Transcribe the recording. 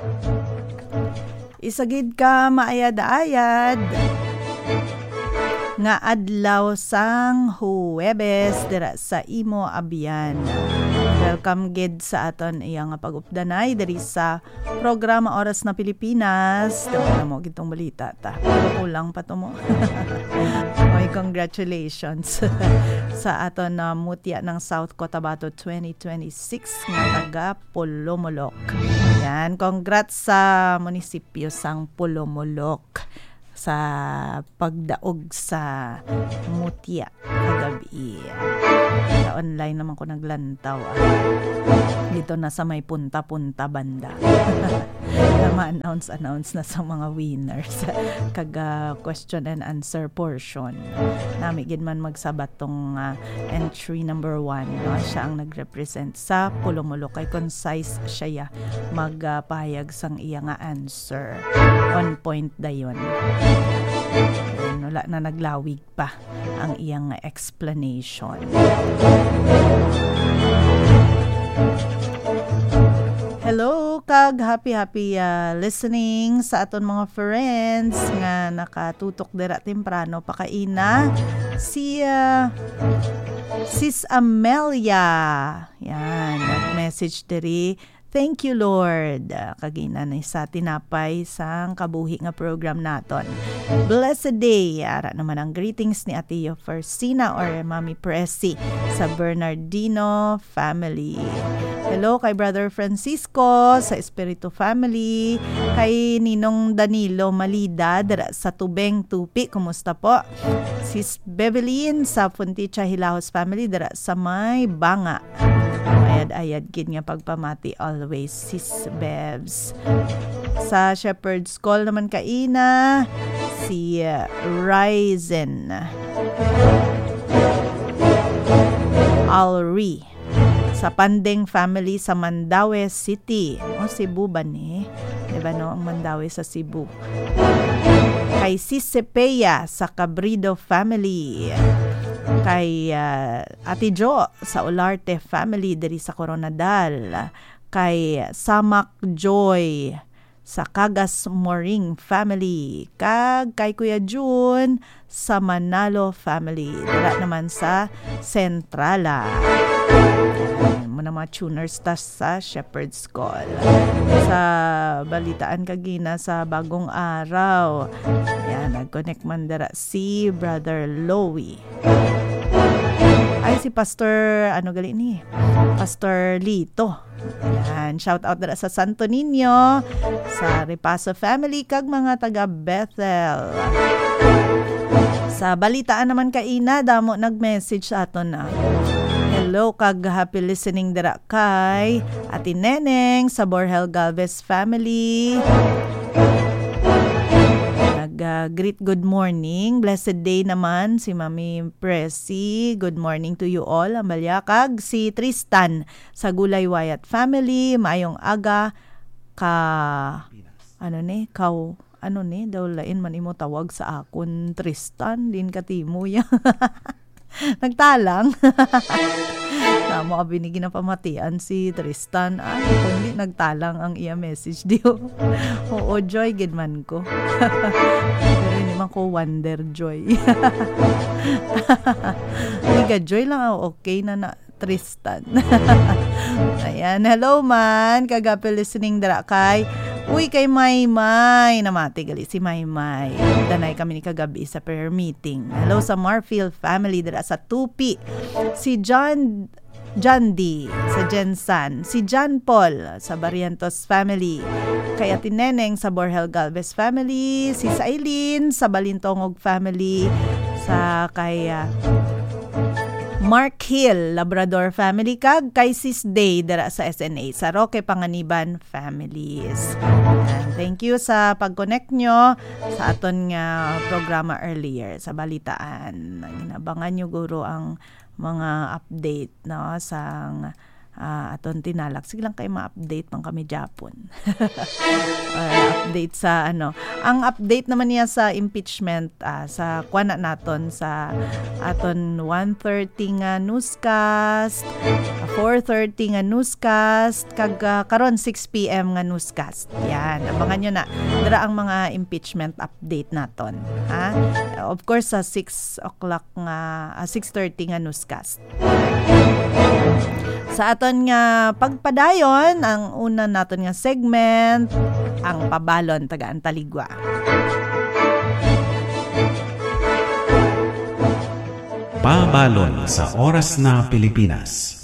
Isagid ka maayad-ayad nga adlaw sang Huwebes dira sa imo abyan. Welcome gid sa aton iyang pag-updanay diri sa programa Oras na Pilipinas. Dito mo gitong balita ta. Pero kulang pa to mo. Oy, congratulations sa aton na mutya ng South Cotabato 2026 nga taga Pulomolok. Yan, congrats sa munisipyo sang Pulomolok sa pagdaog sa mutya kagabi. Sa online naman ko naglantaw. Dito na sa may punta-punta banda. Na ma-announce na sa mga winners. Kaga question and answer portion. Namigid man magsabat tong entry number 1. No? Siya ang nag-represent sa Pulomolok. Kay concise siya magpahayag sang iya nga answer. On point dayon. Wala na naglawig pa ang iyang explanation. Hello kag happy listening sa aton mga friends nga nakatutok dira temprano pakaina si Sis Amelia. Yan, nag-message diri. Thank you, Lord. Kagina na sa tinapay sang kabuhi nga program naton. Blessed day. Ara naman ang greetings ni Ate Fersina or Mami Presi sa Bernardino family. Hello kay Brother Francisco sa Espiritu family. Kay Ninong Danilo Malida dira sa Tubeng Tupi. Kumusta po? Sis Bevelyn sa Punticha Hilahos family dira sa May Banga. Ayad gid nga pagpamati always, Sis Bevs. Sa Shepherd's Call naman kaina si Ryzen Alri sa Pandeng family sa Mandaue City. Cebu ba ni? Diba no, ang Mandaue sa Cebu. Kay Sis Cepea sa Cabrido family. Kay Ate Jo sa Olarte family diri sa Coronadal. Kay Samak Joy sa Cagas Moring family. Kay Kuya June sa Manalo family. Dira naman sa Centrala. Muna mga tuners tas sa Shepherd's Call. Sa balitaan kagina sa Bagong Araw. Ayan, nag-connect man dira si Brother Lowy. Ay, si Pastor, gali ni? Pastor Lito. Ayan, shout out dira sa Santo Niño, sa Repaso family, kag mga taga Bethel. Sa balitaan naman kaina, damo nag-message sa aton na. Hello, kag happy listening dira kay Ate Neneng sa Borhel Galvez family. Greet good morning. Blessed day naman si Mami Presi. Good morning to you all. Amalyakag si Tristan sa Gulay Wyatt family. Maayong aga daw lain man imo tawag sa akon Tristan din katimo ya. Nagtalang. Namo binigyan na pamatian si Tristan. Kundi nagtalang ang iya message diyo. Oo, joy gid man ko. Pero hindi man ko wonder joy. Liga joy lang okay na Tristan. Ayan, hello man. Kagapi listening dara kay kay Maymay. Namati gali si Maymay. Danay kami ni kagabi sa prayer meeting. Hello sa Marfield family dira sa Tupi. Si John D sa Jensan. Si John Paul sa Barrientos family. Kay Ate Neneng sa Borhel Galvez family. Si Sailin sa Balintongog family. Sa kay Mark Hill, Labrador family, kag kay Sis Day dara sa SNA, sa Roque Panganiban families. And thank you sa pag-connect nyo sa aton nga programa earlier sa balitaan. Inabangan nyo guro ang mga update no sa aton tinalak. Sige lang kayo ma-update pang kami Japon. Update sa ang update naman niya sa impeachment sa kuana naton sa aton 1:30 nga newscast, 4:30 nga newscast, kag karon 6 PM nga newscast. Yan, abangan nyo na dira ang mga impeachment update naton. Of course sa 6 o'clock nga 6:30 nga newscast. Sa aton nga pagpadayon, ang una naton nga segment, ang pabalon taga Antaligwa. Pabalon sa oras na Pilipinas.